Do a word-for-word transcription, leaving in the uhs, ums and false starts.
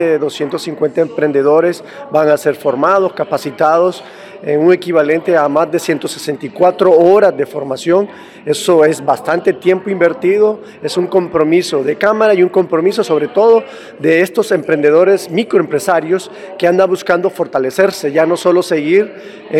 doscientos cincuenta emprendedores van a ser formados, capacitados en un equivalente a más de ciento sesenta y cuatro horas de formación. Eso es bastante tiempo invertido, es un compromiso de Cámara y un compromiso sobre todo de estos emprendedores, microempresarios que andan buscando fortalecerse, ya no solo seguir en